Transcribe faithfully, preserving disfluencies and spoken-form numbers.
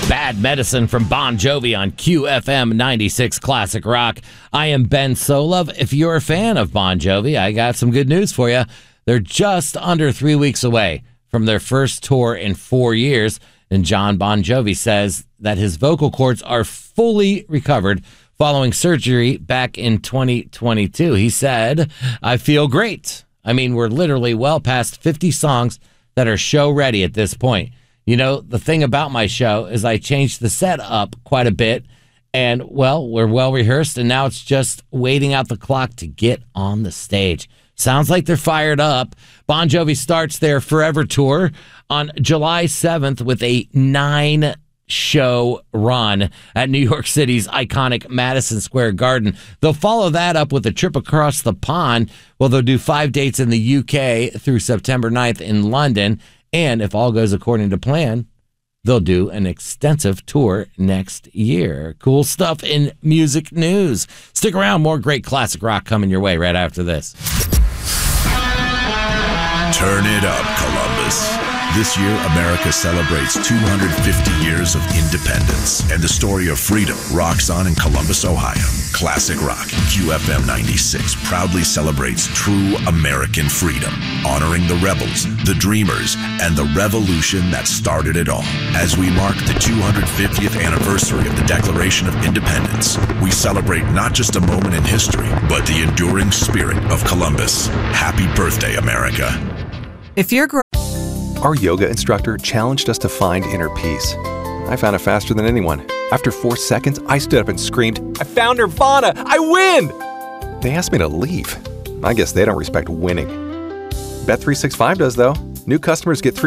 Bad Medicine from Bon Jovi on Q F M ninety-six Classic Rock. I am Ben Solove. If you're a fan of Bon Jovi, I got some good news for you. They're just under three weeks away from their first tour in four years, and John Bon Jovi says that his vocal cords are fully recovered following surgery back in twenty twenty-two. He said, "I feel great. I mean, we're literally well past fifty songs that are show ready at this point. You know, the thing about my show is I changed the set up quite a bit, and, well, we're well rehearsed, and now it's just waiting out the clock to get on the stage." Sounds like they're fired up. Bon Jovi starts their Forever Tour on July seventh with a nine-show run at New York City's iconic Madison Square Garden. They'll follow that up with a trip across the pond. Well, they'll do five dates in the U K through September ninth in London. And if all goes according to plan, they'll do an extensive tour next year. Cool stuff in music news. Stick around. More great classic rock coming your way right after this. Turn it up, Columbus. This year, America celebrates two hundred fifty years of independence, and the story of freedom rocks on in Columbus, Ohio. Classic Rock, Q F M ninety-six, proudly celebrates true American freedom, honoring the rebels, the dreamers, and the revolution that started it all. As we mark the two hundred fiftieth anniversary of the Declaration of Independence, we celebrate not just a moment in history, but the enduring spirit of Columbus. Happy birthday, America. If you're gr- Our yoga instructor challenged us to find inner peace. I found it faster than anyone. After four seconds, I stood up and screamed, "I found Nirvana! I win!" They asked me to leave. I guess they don't respect winning. Bet three sixty-five does, though. New customers get three